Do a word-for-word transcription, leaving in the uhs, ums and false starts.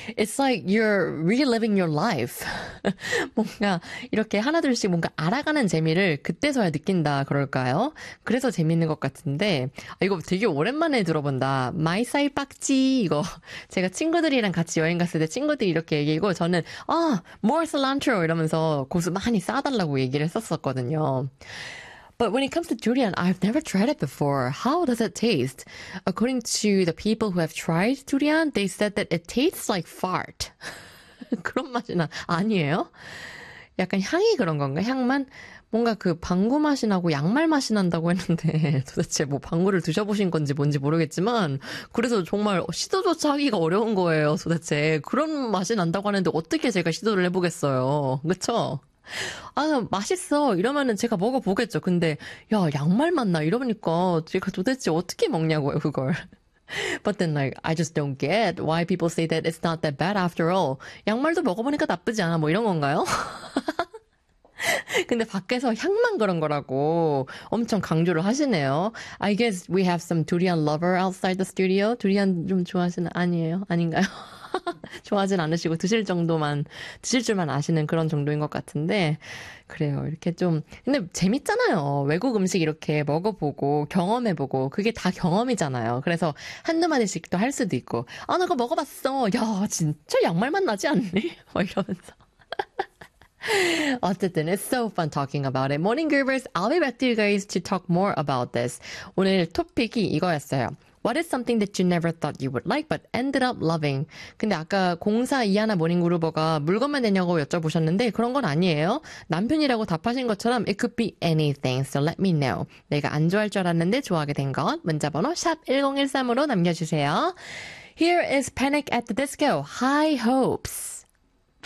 It's like you're reliving your life. 뭔가 이렇게 하나둘씩 뭔가 알아가는 재미를 그때서야 느낀다 그럴까요? 그래서 재밌는 것 같은데 아, 이거 되게 오랜만에 들어본다. 마이사이 빡지 이거 제가 친구들이랑 같이 여행 갔을 때 친구들이 이렇게 얘기하고 저는 아, more cilantro 이러면서 고수 많이 싸달라고 얘기를 했었거든요. But when it comes to durian, I've never tried it before. How does it taste? According to the people who have tried durian, they said that it tastes like fart. 그런 맛이 나, 아니에요? 약간 향이 그런 건가? 향만? 뭔가 그 방구 맛이 나고 양말 맛이 난다고 했는데 도대체 뭐 방구를 드셔보신 건지 뭔지 모르겠지만 그래서 정말 시도조차 하기가 어려운 거예요, 도대체. 그런 맛이 난다고 하는데 어떻게 제가 시도를 해보겠어요. 그쵸? 아, 맛있어. 이러면은 제가 먹어보겠죠. 근데, 야, 양말 맛나. 이러니까 제가 도대체 어떻게 먹냐고요, 그걸. But then, like, I just don't get why people say that it's not that bad after all. 양말도 먹어보니까 나쁘지 않아. 뭐 이런 건가요? 근데 밖에서 향만 그런 거라고 엄청 강조를 하시네요. I guess we have some durian lover outside the studio. 두리안 좀 좋아하시는, 아니에요? 아닌가요? 좋아하진 않으시고 드실 정도만, 드실 줄만 아시는 그런 정도인 것 같은데, 그래요. 이렇게 좀, 근데 재밌잖아요. 외국 음식 이렇게 먹어보고, 경험해보고, 그게 다 경험이잖아요. 그래서 한두 마디씩 또 할 수도 있고, 아, 나 그거 먹어봤어. 야, 진짜 양말맛 나지 않니? 막 이러면서. 어쨌든, it's so fun talking about it. Morning Groovers, I'll be back to you guys to talk more about this. 오늘 토픽이 이거였어요. What is something that you never thought you would like but ended up loving? 근데 아까 공사 이하나 모닝그루버가 물건만 되냐고 여쭤보셨는데 그런 건 아니에요. 남편이라고 답하신 것처럼 it could be anything. So let me know. 내가 안 좋아할 줄 알았는데 좋아하게 된 것. 문자번호 샵 일공일삼으로 남겨주세요. Here is Panic at the Disco. High Hopes.